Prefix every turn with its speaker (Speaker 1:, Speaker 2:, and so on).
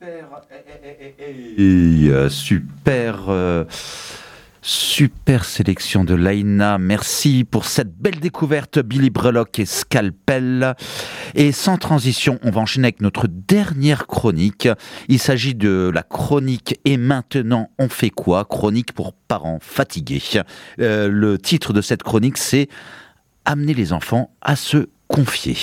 Speaker 1: Super sélection de Laïna. Merci pour cette belle découverte, Billy Brelock et Scalpel. Et sans transition, on va enchaîner avec notre dernière chronique. Il s'agit de la chronique « Et maintenant, on fait quoi ?» Chronique pour parents fatigués. Le titre de cette chronique, c'est « Amener les enfants à se confier ».